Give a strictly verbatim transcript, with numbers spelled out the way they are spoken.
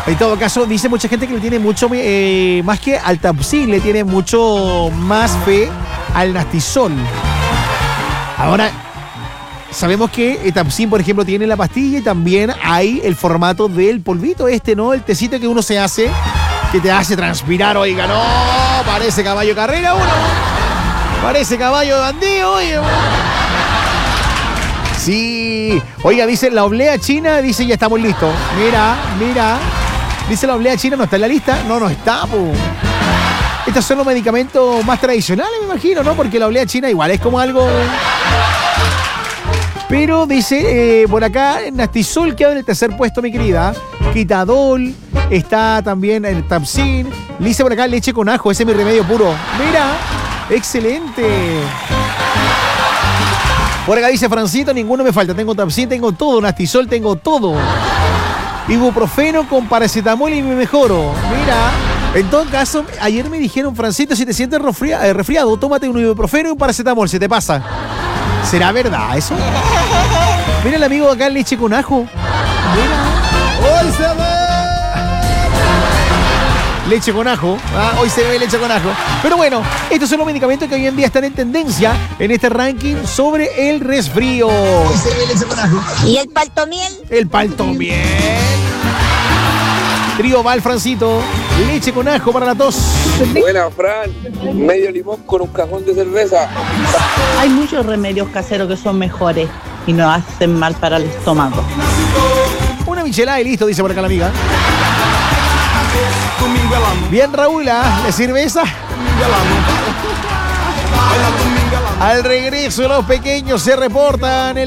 En todo caso, dice mucha gente que le tiene mucho, eh, más que al Tapsin, le tiene mucho más fe al Nastisol. Ahora, sabemos que el Tapsin, por ejemplo, tiene la pastilla y también hay el formato del polvito este, ¿no? El tecito que uno se hace, que te hace transpirar, oiga, no, parece caballo carrera uno, parece caballo de bandido, oiga. Sí, oiga, dice la oblea china, dice ya estamos listos. Mira, mira, dice la oblea china, no está en la lista, no, no está, po. Estos son los medicamentos más tradicionales, me imagino, ¿no? Porque la oblea china igual es como algo... Pero dice, eh, por acá, Nastisol queda en el tercer puesto, mi querida. Quitadol, está también el Tapsin. Dice por acá, leche con ajo, ese es mi remedio puro. Mira, excelente. Por acá dice Francito, ninguno me falta. Tengo Tapsin, tengo todo, Nastisol, tengo todo. Ibuprofeno con paracetamol y me mejoro. Mira, en todo caso, ayer me dijeron, Francito, si te sientes resfriado, eh, resfriado tómate un ibuprofeno y un paracetamol, se te pasa. ¿Será verdad eso? Mira el amigo acá, leche con ajo. Mira. ¡Hoy se ve! Leche con ajo. Ah, hoy se ve leche con ajo. Pero bueno, estos son los medicamentos que hoy en día están en tendencia en este ranking sobre el resfrío. Hoy se ve leche con ajo. ¿Y el paltomiel? El paltomiel. Trío Val, Francito. Leche con ajo para la tos. Buena, Fran. Medio limón con un cajón de cerveza. Hay muchos remedios caseros que son mejores y no hacen mal para el estómago. Una michelada y listo, dice por acá la amiga. Bien, Raúl, ¿ah? ¿Le sirve esa? Al regreso, los pequeños se reportan en